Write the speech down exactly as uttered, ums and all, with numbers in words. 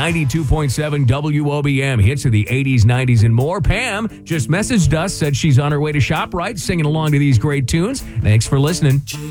ninety-two point seven W O B M. Hits of the eighties, nineties, and more. Pam just messaged us, said she's on her way to ShopRite, singing along to these great tunes. Thanks for listening.